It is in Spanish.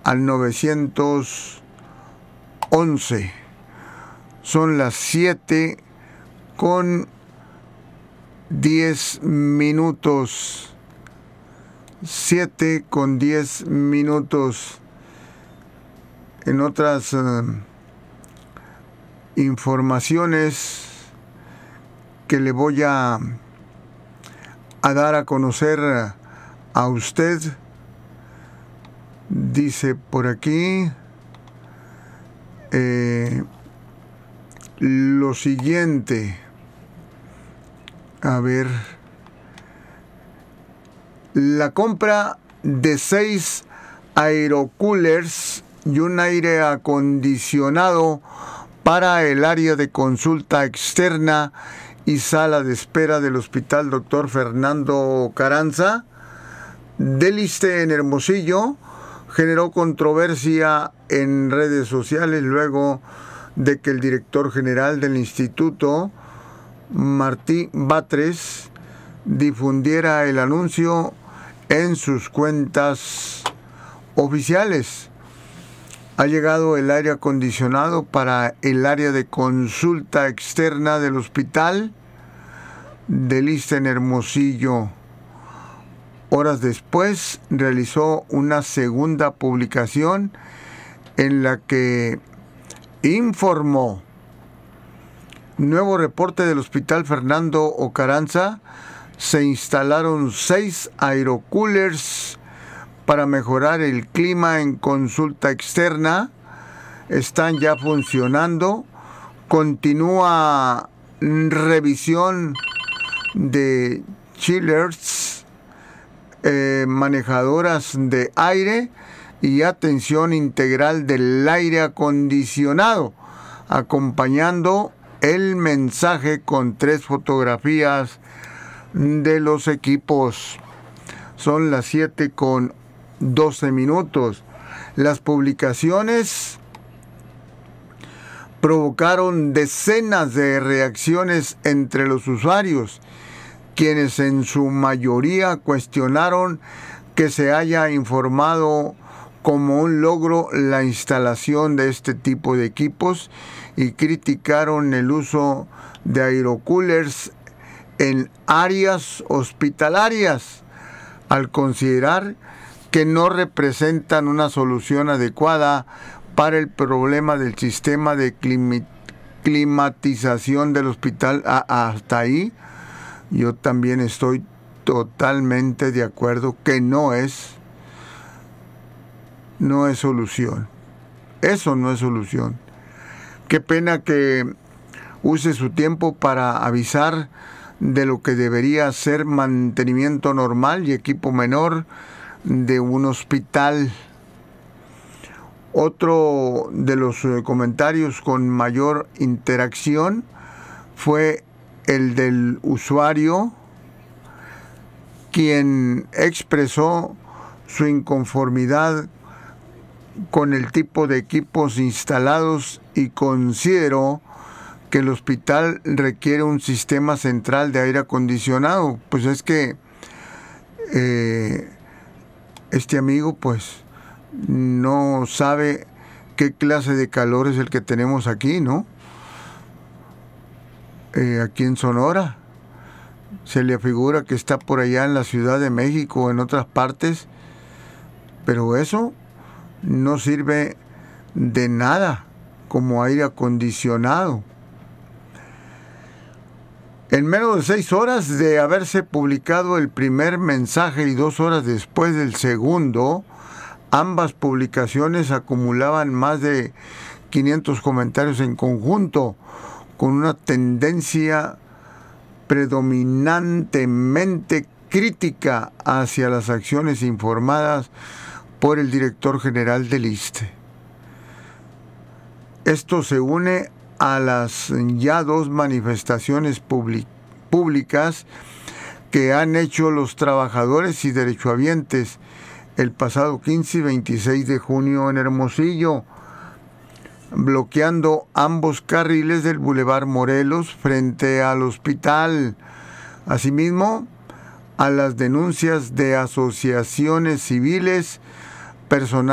al 911. Son las 7:10. 7:10. En otras informaciones que le voy a dar a conocer a usted, dice por aquí lo siguiente. A ver, la compra de 6 aerocoolers y un aire acondicionado para el área de consulta externa y sala de espera del Hospital Dr. Fernando Carranza del ISSSTE en Hermosillo generó controversia en redes sociales luego de que el director general del instituto, Martí Batres, difundiera el anuncio en sus cuentas oficiales. Ha llegado el aire acondicionado para el área de consulta externa del hospital del ISSSTE en Hermosillo. Horas después realizó una segunda publicación en la que informó: nuevo reporte del Hospital Fernando O. Carranza, se instalaron 6 aerocoolers para mejorar el clima en consulta externa, están ya funcionando, continúa revisión de chillers, manejadoras de aire y atención integral del aire acondicionado, acompañando el mensaje con 3 fotografías de los equipos. Son las 7:12. Las publicaciones provocaron decenas de reacciones entre los usuarios, quienes en su mayoría cuestionaron que se haya informado como un logro la instalación de este tipo de equipos y criticaron el uso de aerocoolers en áreas hospitalarias, al considerar que no representan una solución adecuada para el problema del sistema de climatización del hospital. Hasta ahí yo también estoy totalmente de acuerdo que no es solución. Eso no es solución. Qué pena que use su tiempo para avisar de lo que debería ser mantenimiento normal y equipo menor de un hospital. Otro de los comentarios con mayor interacción fue el del usuario, quien expresó su inconformidad con el tipo de equipos instalados y consideró que el hospital requiere un sistema central de aire acondicionado. Pues es que este amigo pues no sabe qué clase de calor es el que tenemos aquí, ¿no? Aquí en Sonora. Se le afigura que está por allá en la Ciudad de México o en otras partes, pero eso no sirve de nada como aire acondicionado. En menos de 6 horas de haberse publicado el primer mensaje y 2 horas después del segundo, ambas publicaciones acumulaban más de 500 comentarios en conjunto, con una tendencia predominantemente crítica hacia las acciones informadas por el director general del ISSSTE. Esto se une a las ya 2 manifestaciones públicas que han hecho los trabajadores y derechohabientes el pasado 15 y 26 de junio en Hermosillo, bloqueando ambos carriles del Boulevard Morelos frente al hospital. Asimismo, a las denuncias de asociaciones civiles, personal